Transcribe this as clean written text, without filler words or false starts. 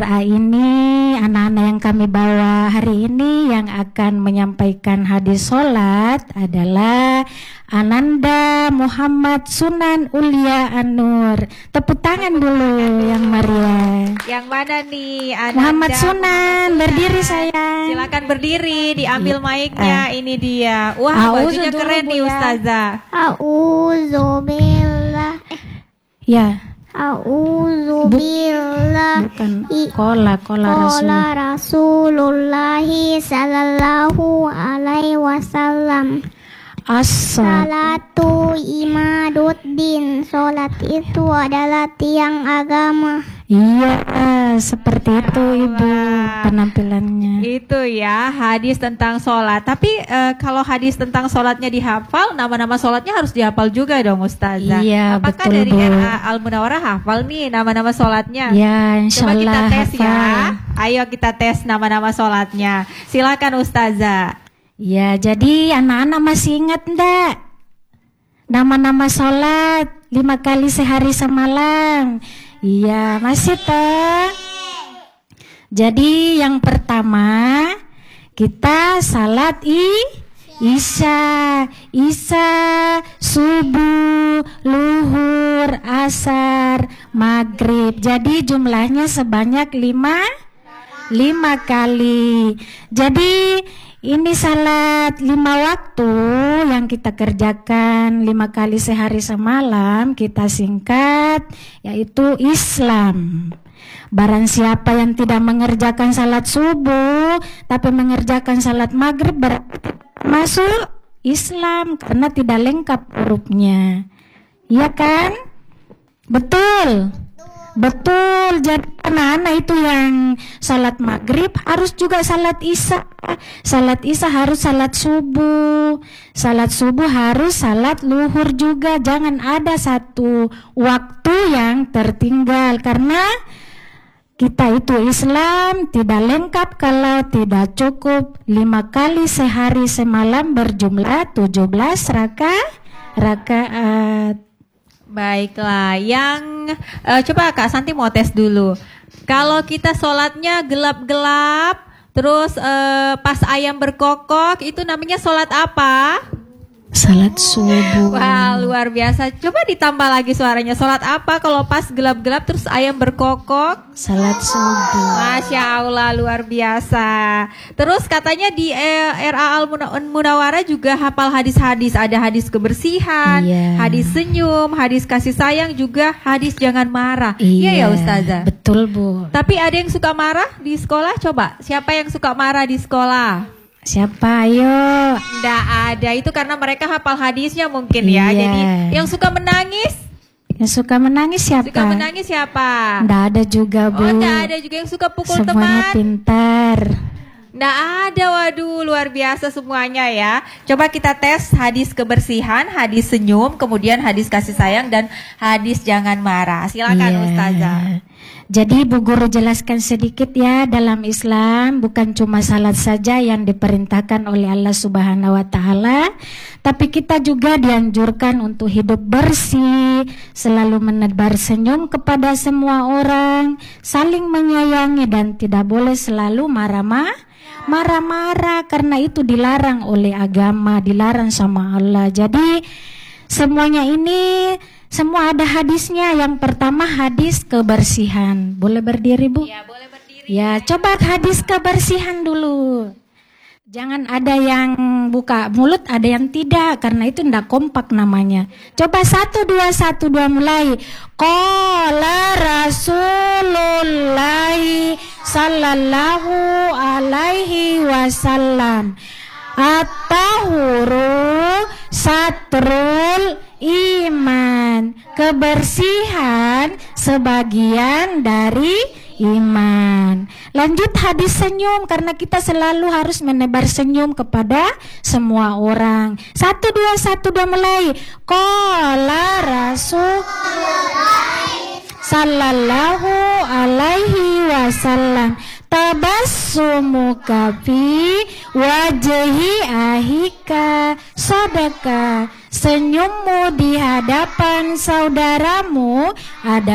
Ini anak-anak yang kami bawa hari ini yang akan menyampaikan hadis sholat adalah Ananda Muhammad Sunan Ulia An-Nur. Tepuk tangan dulu yang Maria. Yang mana nih? Ananda Muhammad Sunan, berdiri sayang. Silakan berdiri, diambil mic-nya. Ini dia. Wah, bajunya keren nih Ustazah. A'udzubillah. Ya. A'udzubillah. Bukan kola Rasulullah sallallahu alaihi wasallam. Salatu imaduddin. Salat itu adalah tiang agama. Iya, seperti itu Ibu penampilannya. Itu ya hadis tentang sholat. Tapi kalau hadis tentang sholatnya dihafal, nama-nama sholatnya harus dihafal juga dong Ustazah. Iya, apakah betul, dari Bu. RA Al-Munawwarah hafal nih nama-nama sholatnya? Ya, Coba kita insyaallah tes ya. hafal. Ayo kita tes nama-nama sholatnya. Silakan Ustazah. Ya, jadi anak-anak masih ingat enggak? Nama-nama sholat 5 kali sehari semalam. Iya, masih toh. Jadi yang pertama kita salat Isya, subuh, luhur, asar, maghrib. Jadi jumlahnya sebanyak 5 kali. Jadi ini salat 5 waktu yang kita kerjakan 5 kali sehari semalam, kita singkat yaitu Islam. Barang siapa yang tidak mengerjakan salat subuh tapi mengerjakan salat maghrib masuk Islam karena tidak lengkap hurufnya. Iya kan? Betul. Betul, jadi anak-anak itu yang salat maghrib harus juga salat isya. Salat isya harus salat subuh. Salat subuh harus salat luhur juga. Jangan ada satu waktu yang tertinggal karena kita itu Islam tidak lengkap kalau tidak cukup 5 kali sehari semalam berjumlah 17 rakaat. Baiklah, yang coba Kak Santi mau tes dulu. Kalau kita sholatnya gelap-gelap, terus pas ayam berkokok, itu namanya sholat apa? Salat subuh. Wah, luar biasa. Coba ditambah lagi suaranya. Sholat apa kalau pas gelap-gelap terus ayam berkokok? Salat subuh. Masya Allah, luar biasa. Terus katanya di RA Al-Munawwarah juga hafal hadis-hadis. Ada hadis kebersihan, hadis senyum, hadis kasih sayang, juga hadis jangan marah. Iya ya Ustazah? Betul Bu. Tapi ada yang suka marah di sekolah? Coba, siapa yang suka marah di sekolah? Siapa ayo? Nggak ada, itu karena mereka hafal hadisnya mungkin ya. Jadi yang suka menangis? Yang suka menangis siapa? Suka menangis siapa? Nggak ada juga Bu. Oh, nggak ada juga yang suka pukul semuanya teman. Pintar. Nggak ada, waduh luar biasa semuanya ya. Coba kita tes hadis kebersihan, hadis senyum, kemudian hadis kasih sayang dan hadis jangan marah. Silakan Ustazah. Jadi Bu Guru jelaskan sedikit ya, dalam Islam bukan cuma salat saja yang diperintahkan oleh Allah Subhanahu wa taala, tapi kita juga dianjurkan untuk hidup bersih, selalu menebar senyum kepada semua orang, saling menyayangi dan tidak boleh selalu marah-marah karena itu dilarang oleh agama, dilarang sama Allah. Jadi semuanya ini semua ada hadisnya. Yang pertama hadis kebersihan. Boleh berdiri Bu? Ya, boleh berdiri. Ya, coba hadis kebersihan dulu. Jangan ada yang buka mulut, ada yang tidak, karena itu tidak kompak namanya. Coba 1, 2, 1, 2 mulai. Qala Rasulullah sallallahu alaihi wasallam. At-tahuru satrul iman. Kebersihan sebagian dari iman. Lanjut hadis senyum, karena kita selalu harus menebar senyum kepada semua orang. 1, 2, 1, 2 mulai. Qala Rasulullah sallallahu alaihi wasallam. Tabassumuka fi wajhi ahika sadaka. Senyummu di hadapan saudaramu ada